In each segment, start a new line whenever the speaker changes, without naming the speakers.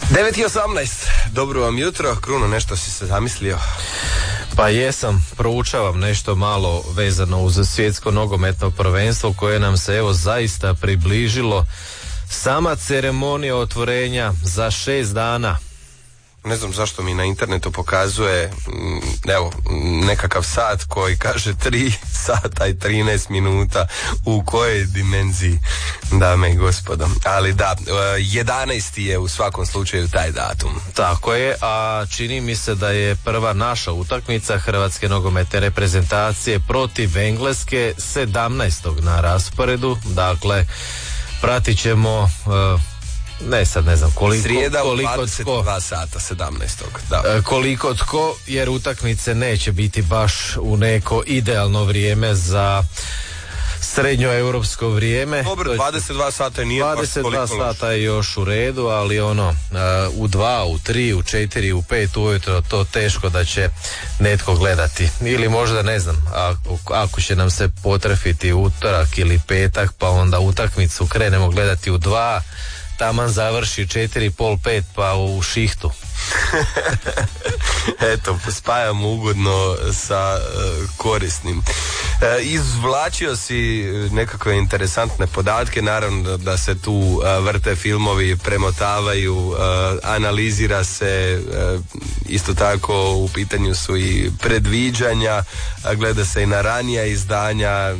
9:18, dobro vam jutro. Kruno, nešto si se zamislio?
Pa jesam, proučavam nešto malo vezano uz svjetsko nogometno prvenstvo koje nam se evo zaista približilo. Sama ceremonija otvorenja za 6 dana.
Ne znam zašto mi na internetu pokazuje evo nekakav sat koji kaže 3 sata i 13 minuta. U kojoj dimenziji, dame i gospodo. Ali da, 11. je u svakom slučaju taj datum.
Tako je, a čini mi se da je prva naša utakmica hrvatske nogometne reprezentacije protiv Engleske 17. na rasporedu. Dakle, pratit ćemo... ne znam koliko
srijeda u
22
sata 17. Da.
Koliko tko, jer utakmice neće biti baš u neko idealno vrijeme za srednjoeuropsko vrijeme.
Dobro, 22 sata nije baš toliko loš.
22 sata je još u redu, ali u 2, u 3, u 4, u 5 ujutro to teško da će netko gledati. Ili možda ne znam, ako će nam se potrefiti utorak ili petak, pa onda utakmicu krenemo gledati u 2, taman završi 4:30-5 pa u šihtu.
Eto, spajamo ugodno sa korisnim. Izvlačio si nekakve interesantne podatke, naravno da se tu vrte filmovi, premotavaju, analizira se, isto tako u pitanju su i predviđanja, gleda se i na ranija izdanja,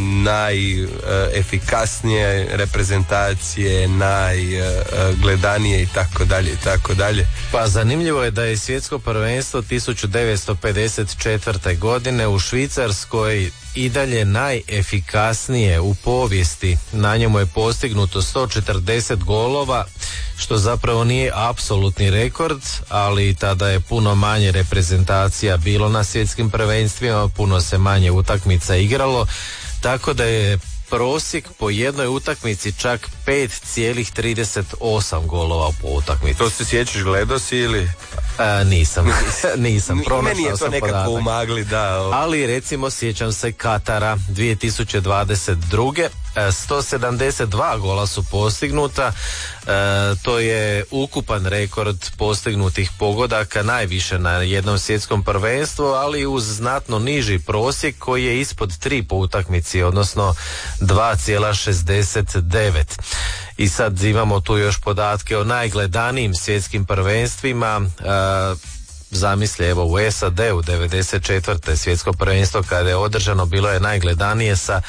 najefikasnije reprezentacije, najgledanije i tako dalje.
Pa zanimljivo je da je svjetsko prvenstvo 1954. godine u Švicarskoj i dalje najefikasnije u povijesti. Na njemu je postignuto 140 golova, što zapravo nije apsolutni rekord, ali tada je puno manje reprezentacija bilo na svjetskim prvenstvima, puno se manje utakmica igralo, tako da je prosjek po jednoj utakmici čak 5,38 golova po utakmici.
To se sjećaš, gledao si ili?
Nisam, pronašao
meni je to
sam
nekako
podatak.
u magli, da.
Ali recimo sjećam se Katara 2022. 172 gola su postignuta, to je ukupan rekord postignutih pogodaka, najviše na jednom svjetskom prvenstvu, ali uz znatno niži prosjek koji je ispod 3 po utakmici, odnosno 2,69. I sad imamo tu još podatke o najgledanijim svjetskim prvenstvima. Zamisli, evo u SAD-u 94. svjetsko prvenstvo kada je održano bilo je najgledanije sa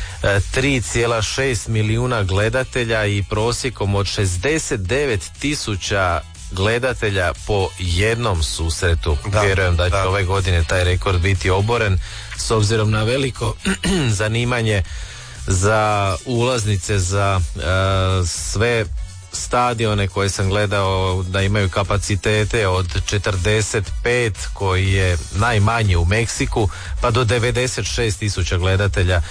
3,6 milijuna gledatelja i prosjekom od 69.000 gledatelja po jednom susretu. Vjerujem da će ove godine taj rekord biti oboren s obzirom na veliko zanimanje za ulaznice za sve stadione koje sam gledao da imaju kapacitete od 45 koji je najmanji u Meksiku pa do 96.000 gledatelja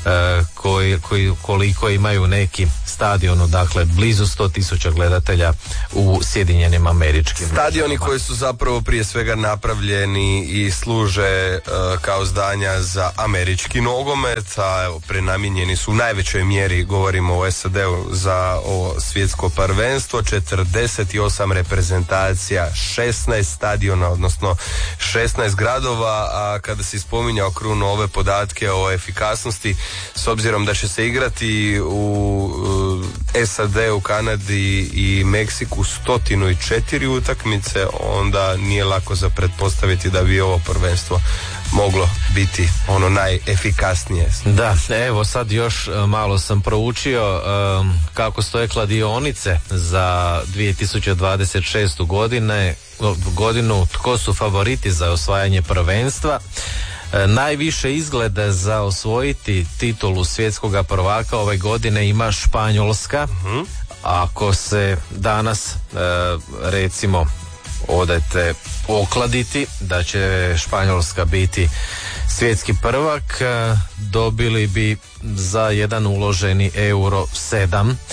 koliko imaju neki stadionu, dakle blizu 100.000 gledatelja u Sjedinjenim Američkim
stadioni koji su zapravo prije svega napravljeni i služe kao zdanja za američki nogomet, a evo prenamijenjeni su u najvećoj mjeri, govorimo o SAD-u, za ovo svjetsko prvenstvo. 48 reprezentacija, 16 stadiona, odnosno 16 gradova, a kada si spominjao Kruno ove podatke o efikasnosti, s obzirom da će se igrati u SAD, u Kanadi i Meksiku 104 utakmice, onda nije lako za pretpostaviti da bi ovo prvenstvo moglo biti ono najefikasnije.
Da, evo sad još malo sam proučio kako stoje kladionice za 2026. godinu, tko su favoriti za osvajanje prvenstva. Najviše izgleda za osvojiti titulu svjetskoga prvaka ove godine ima Španjolska. Ako se danas recimo odete okladiti da će Španjolska biti svjetski prvak, dobili bi za jedan uloženi euro 7.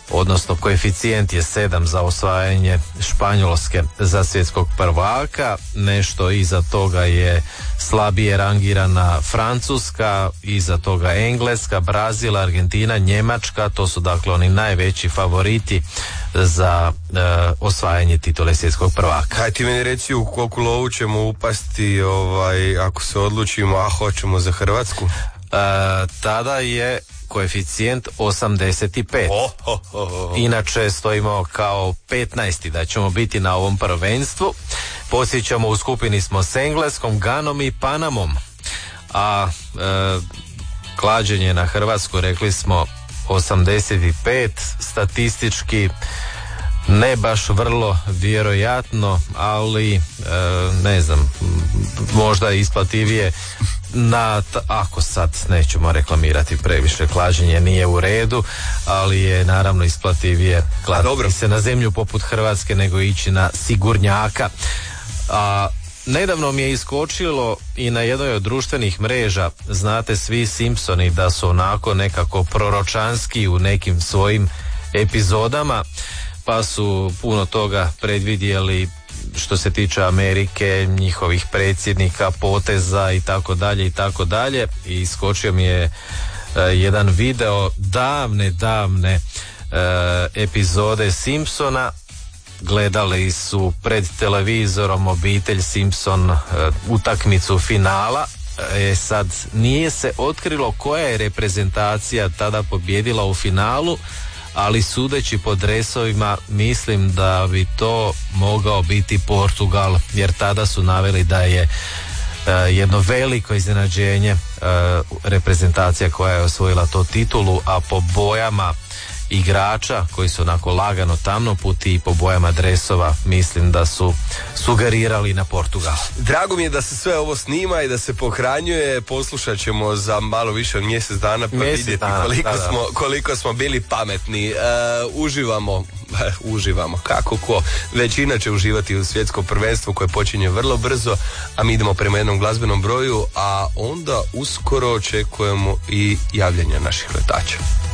odnosno koeficijent je 7 za osvajanje Španjolske za svjetskog prvaka. Nešto iza toga je slabije rangirana Francuska, iza toga Engleska, Brazil, Argentina, Njemačka. To su dakle oni najveći favoriti za osvajanje titule svjetskog prvaka.
Kaj ti meni reci u koliko lovu ćemo upasti ako se odlučimo, a hoćemo za Hrvatsku?
Tada je koeficijent 85. Inače stojimo kao 15. da ćemo biti na ovom prvenstvu. Podsjećamo, u skupini smo s Engleskom, Ganom i Panamom. A klađenje na Hrvatsku, rekli smo 85, statistički ne baš vrlo vjerojatno, ali ne znam, možda isplativije ako sad nećemo reklamirati previše, klađenje nije u redu, ali je naravno isplativije kladiti se na zemlju poput Hrvatske nego ići na sigurnjaka. Nedavno mi je iskočilo i na jednoj od društvenih mreža, znate svi Simpsoni da su onako nekako proročanski u nekim svojim epizodama, pa su puno toga predvidjeli što se tiče Amerike, njihovih predsjednika, poteza i tako dalje i tako dalje. I iskočio mi je jedan video davne epizode Simpsona. Gledali su pred televizorom obitelj Simpson utakmicu finala. Sad nije se otkrilo koja je reprezentacija tada pobjedila u finalu, ali sudeći po dresovima mislim da bi to mogao biti Portugal, jer tada su naveli da je jedno veliko iznenađenje reprezentacija koja je osvojila to titulu, a po bojama igrača koji su onako lagano tamnoputi i po bojama dresova mislim da su sugerirali na Portugal.
Drago mi je da se sve ovo snima i da se pohranjuje. Poslušat ćemo za malo više od mjesec dana pa vidjeti koliko smo bili pametni. Uživamo kako ko. Većina će uživati u svjetsko prvenstvo koje počinje vrlo brzo, a mi idemo prema jednom glazbenom broju, a onda uskoro očekujemo i javljanje naših letača.